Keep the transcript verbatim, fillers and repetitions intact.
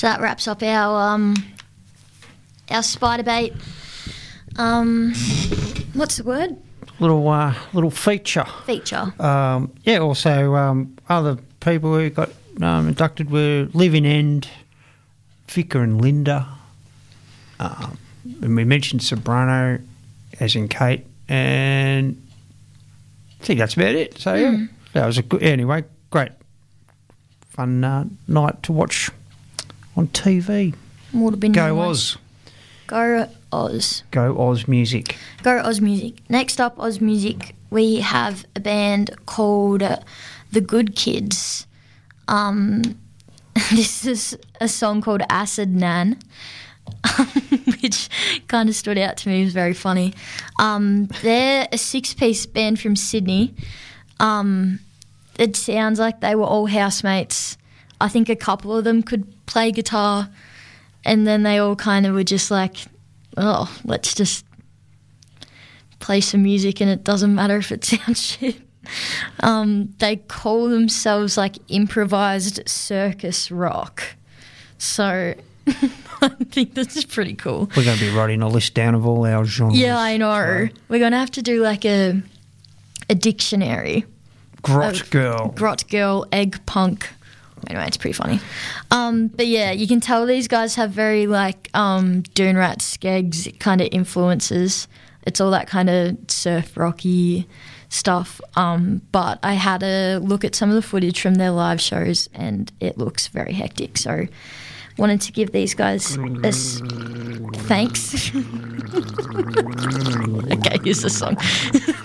So that wraps up our um, our spider bait. Um, what's the word? Little uh, little feature. Feature. Um, yeah. Also, um, other people who got um, inducted were Living End, Vicar and Linda. Um, and we mentioned Sobrano, as in Kate, and I think that's about it. So yeah, Mm. that was a good. Anyway, great, fun uh, night to watch on T V. Would have been Go nice. Oz. Go Oz. Go Oz Music. Go Oz Music. Next up, Oz Music, we have a band called uh, The Good Kids. Um, this is a song called Acid Nan, which kind of stood out to me. It was very funny. Um, they're a six-piece band from Sydney. Um, it sounds like they were all housemates. I think a couple of them could play guitar, and then they all kind of were just like, oh, let's just play some music and it doesn't matter if it sounds shit. Um, they call themselves like improvised circus rock. So I think this is pretty cool. We're going to be writing a list down of all our genres. Yeah, I know. So. We're going to have to do like a a dictionary. Grot Girl. Grot Girl, egg punk. Anyway, it's pretty funny. Um, but yeah, you can tell these guys have very like um, Dune Rat, Skeggs kind of influences. It's all that kind of surf rocky stuff. Um, but I had a look at some of the footage from their live shows and it looks very hectic. So wanted to give these guys a s- thanks. Okay, here's the song.